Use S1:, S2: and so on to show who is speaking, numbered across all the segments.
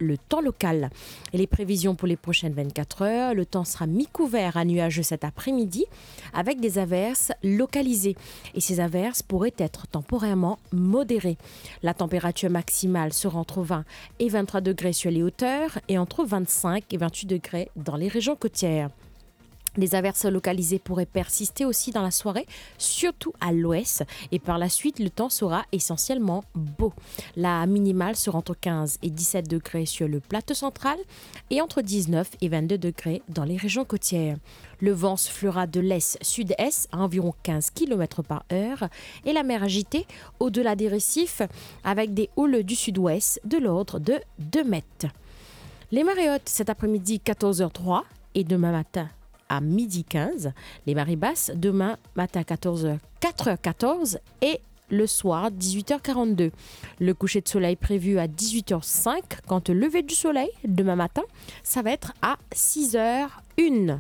S1: le temps local. Et les prévisions pour les prochaines 24 heures, le temps sera mi-couvert à nuageux cet après-midi avec des averses localisées. Et ces averses pourraient être temporairement modérées. La température maximale sera entre 20 et 23 degrés sur les hauteurs et entre 25 et 28 degrés dans les régions côtières. Les averses localisées pourraient persister aussi dans la soirée, surtout à l'ouest. Et par la suite, le temps sera essentiellement beau. La minimale sera entre 15 et 17 degrés sur le plateau central et entre 19 et 22 degrés dans les régions côtières. Le vent soufflera de l'est-sud-est à environ 15 km par heure et la mer agitée au-delà des récifs avec des houles du sud-ouest de l'ordre de 2 mètres. Les marées hautes cet après-midi 14h03 et demain matin à midi 15, les marées basses demain matin 4h14 et le soir 18h42. Le coucher de soleil prévu à 18h05, quant au lever du soleil demain matin, ça va être à 6h01.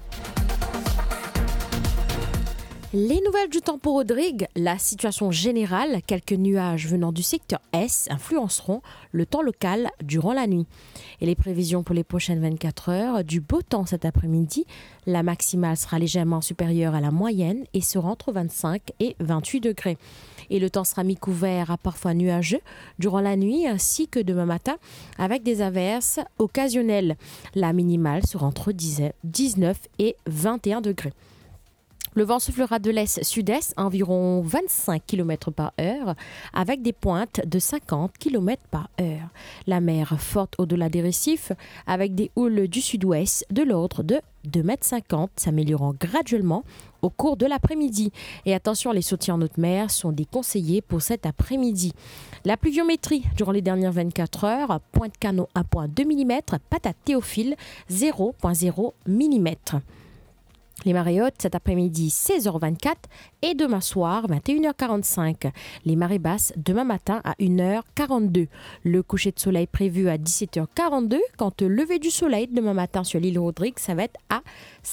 S1: Les nouvelles du temps pour Rodrigue, la situation générale, quelques nuages venant du secteur Est influenceront le temps local durant la nuit. Et les prévisions pour les prochaines 24 heures, du beau temps cet après-midi, la maximale sera légèrement supérieure à la moyenne et sera entre 25 et 28 degrés. Et le temps sera mi-couvert à parfois nuageux durant la nuit ainsi que demain matin avec des averses occasionnelles. La minimale sera entre 19 et 21 degrés. Le vent soufflera de l'est-sud-est à environ 25 km par heure avec des pointes de 50 km par heure. La mer forte au-delà des récifs avec des houles du sud-ouest de l'ordre de 2,50 m s'améliorant graduellement au cours de l'après-midi. Et attention, les sautiers en haute mer sont déconseillés pour cet après-midi. La pluviométrie durant les dernières 24 heures, Pointe-Canot 1,2 mm, Patate Théophile 0,0 mm. Les marées hautes cet après-midi 16h24 et demain soir 21h45. Les marées basses demain matin à 1h42. Le coucher de soleil prévu à 17h42. Quant au lever du soleil demain matin sur l'île Rodrigue, ça va être à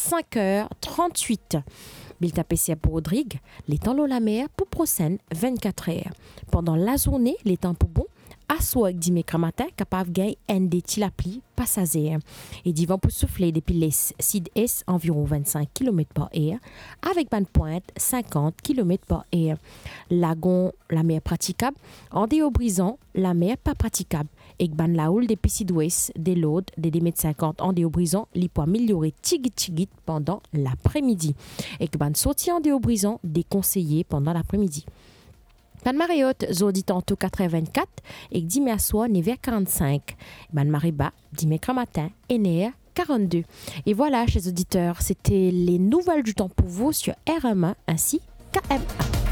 S1: 5h38. Bulletin PCA pour Rodrigue, les temps l'eau la mer pour prochaine 24 heures. Pendant la journée, les temps pour bon. Assoir avec 10 mètres matin, capable de gagner un des tilapli passagers. Et du vent pour souffler depuis l'est, sud-est, environ 25 km par heure, avec ban pointe 50 km par heure. Lagon, la mer praticable. En déo brisant, la mer pas praticable. Et ban la houle depuis sud-ouest, des lodes, des 2,50 m en déo brisant, li peut améliorer tigit pendant l'après-midi. Et ban sorti en déo brisant, déconseillé pendant l'après-midi. Ban marée haute, zodi tantôt 4h24 et 10 mai à soir, 9h45. Ban marée bas, 10 mai matin et 9h42. Et voilà, chers auditeurs, c'était les nouvelles du temps pour vous sur RMA ainsi qu'AMA.